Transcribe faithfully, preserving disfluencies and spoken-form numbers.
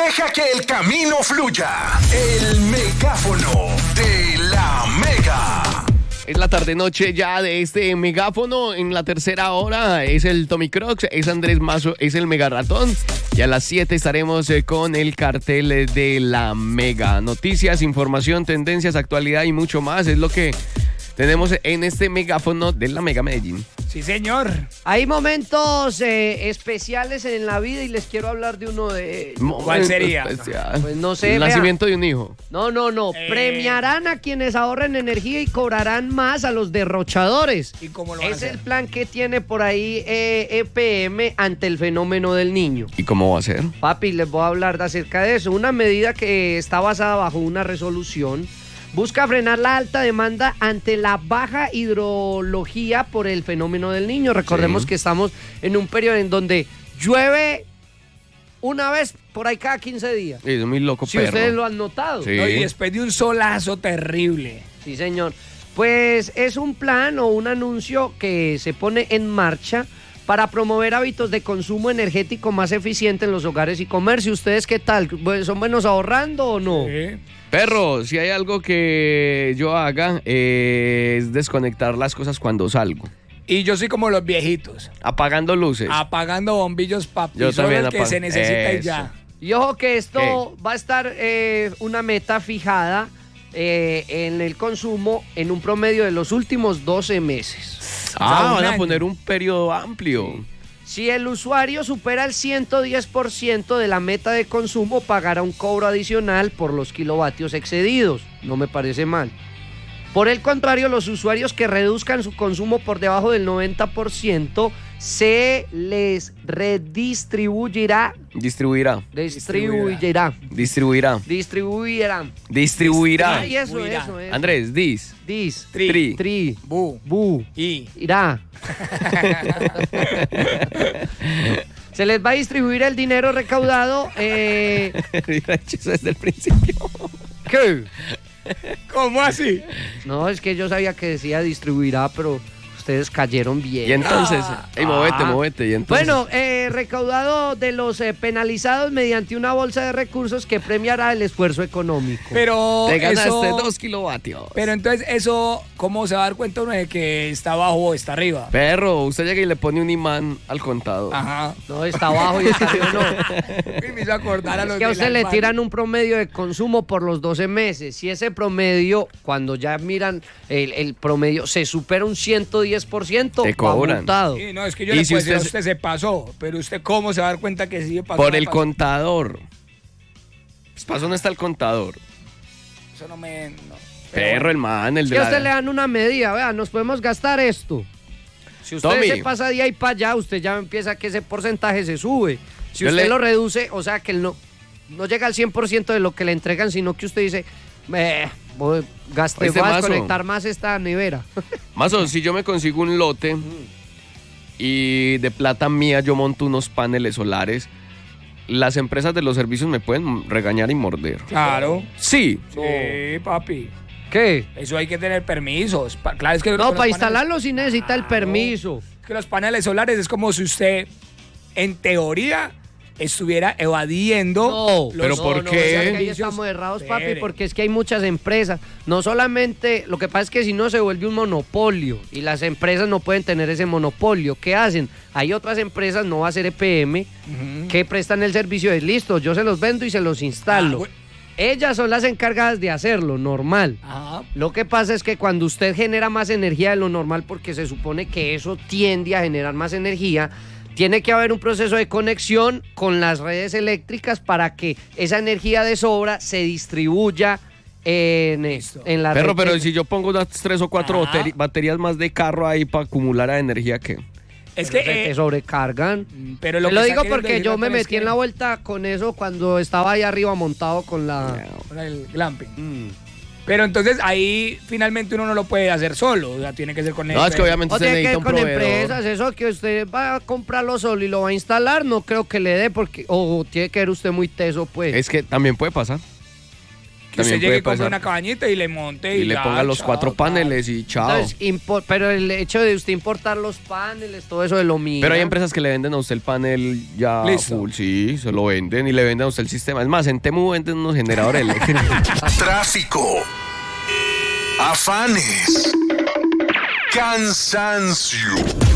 Deja que el camino fluya. El megáfono de la Mega. Es la tarde-noche ya de este megáfono. En la tercera hora es el Tommy Crocs, es Andrés Mazo, es el Mega Ratón. Y a las siete estaremos eh, con el cartel de la Mega. Noticias, información, tendencias, actualidad y mucho más. Es lo que tenemos en este megáfono de la Mega Medellín. Sí, señor. Hay momentos eh, especiales en la vida y les quiero hablar de uno de ellos. ¿Cuál sería? Especial. Pues no sé, El vea. nacimiento de un hijo. No, no, no. Eh. Premiarán a quienes ahorren energía y cobrarán más a los derrochadores. ¿Y cómo lo van a Es hacer? el plan que tiene por ahí eh, E P M ante el fenómeno del niño. ¿Y cómo va a ser? Papi, les voy a hablar de acerca de eso. Una medida que está basada bajo una resolución busca frenar la alta demanda ante la baja hidrología por el fenómeno del niño. Recordemos Sí. que estamos en un periodo en donde llueve una vez por ahí cada quince días. Es muy loco, Si perro. ustedes lo han notado. Sí. No, y después de un solazo terrible. Sí, señor. Pues es un plan o un anuncio que se pone en marcha para promover hábitos de consumo energético más eficiente en los hogares y comercio. ¿Ustedes qué tal? ¿Son buenos ahorrando o no? Sí. Perro, si hay algo que yo haga eh, es desconectar las cosas cuando salgo. Y yo soy como los viejitos, Apagando luces. apagando bombillos, papi. Yo Solo también el que apago. se necesita y Eso. ya. Y ojo que esto va a estar eh, una meta fijada eh, en el consumo en un promedio de los últimos doce meses. Ah, O sea, un van a año. poner un periodo amplio. Si el usuario supera el ciento diez por ciento de la meta de consumo, pagará un cobro adicional por los kilovatios excedidos. No me parece mal. Por el contrario, los usuarios que reduzcan su consumo por debajo del noventa por ciento se les redistribuirá, Distribuirá. distribuirá, Distribuirá. distribuirá. Distribuirá. Ay, eso, Distribuirá. eso, eso. Andrés, dis. Dis, Tri. Tri. tri, Bu. bu, Y. irá. Se les va a distribuir el dinero recaudado. Eh, Hubiera hecho eso desde el principio. ¿Qué? ¿Cómo así? No, es que yo sabía que decía distribuirá, pero ustedes cayeron bien. Y entonces, ey, movete, Ah. movete. Y entonces, Bueno, eh, recaudado de los eh, penalizados mediante una bolsa de recursos que premiará el esfuerzo económico. Pero te ganaste eso- dos kilovatios. Pero entonces eso, ¿cómo se va a dar cuenta uno de que está abajo o está arriba? Perro, usted llega y le pone un imán al contador. Ajá. No, está abajo y está arriba, no. Y me hizo acordar a los Es que a de usted la le Alban. tiran un promedio de consumo por los doce meses. Si ese promedio, cuando ya miran el, el promedio, se supera un ciento diez por ciento, Te va cobran. multado. Sí, no, es que yo Y le si puedo decir a usted- usted se pasó, pero usted cómo se va a dar cuenta que sí se pasó. Por no el pasó? contador. Pues para eso no está el contador. Eso no me... no. Pero Perro, bueno. el man, el Es de que a la... usted le dan una medida, vea, nos podemos gastar esto. Si usted Tommy. se pasa de ahí para allá, usted ya empieza que ese porcentaje se sube. Si Yo usted le- lo reduce, o sea que él no, no llega al cien por ciento de lo que le entregan, sino que usted dice, eh, voy, gaste, Oíste, voy a Mazo. desconectar más esta nevera. Mazo, si yo me consigo un lote y de plata mía yo monto unos paneles solares, las empresas de los servicios me pueden regañar y morder. Claro. Sí. Sí, papi. ¿Qué? Eso hay que tener permisos. Pa- Claro, es que No, con los para paneles- instalarlo sí necesita el Claro. permiso. Es que los paneles solares es como si usted, en teoría, estuviera evadiendo. No, los- pero no, ¿por no, qué? o sea que ahí servicios. estamos errados, papi, Espere. porque es que hay muchas empresas. No solamente, lo que pasa es que si no se vuelve un monopolio y las empresas no pueden tener ese monopolio. ¿Qué hacen? Hay otras empresas, no va a ser E P M, Ujú. que prestan el servicio de listo, yo se los vendo y se los instalo. Ah, bueno. Ellas son las encargadas de hacerlo, normal. Ajá. Lo que pasa es que cuando usted genera más energía de lo normal, porque se supone que eso tiende a generar más energía, tiene que haber un proceso de conexión con las redes eléctricas para que esa energía de sobra se distribuya en, Listo. en la Perro, red. pero si yo pongo unas tres o cuatro Ajá. boteri- baterías más de carro ahí para acumular a energía, ¿qué? Es Pero que... se eh, te sobrecargan. pero Te lo, lo que digo está queriendo porque decir yo Ratón me es metí que- en la vuelta con eso cuando estaba ahí arriba montado con la... con el glamping. Pero entonces ahí finalmente uno no lo puede hacer solo, o sea, tiene que ser con No, es que obviamente O usted tiene que necesita ver un con proveedor. empresas, eso que usted va a comprarlo solo y lo va a instalar, no creo que le dé porque, o tiene que ver usted muy teso, pues. Es que también puede pasar. Que usted También llegue y puede compre pasar. una cabañita y le monte y, Y le ya, ponga los chao, cuatro tal. paneles y chao. Entonces, impo- pero el hecho de usted importar los paneles, todo eso de lo mío. Pero hay empresas que le venden a usted el panel ya Listo. full, sí, se lo venden y le venden a usted el sistema. Es más, en Temu venden unos generadores eléctricos. Tráfico, afanes, cansancio.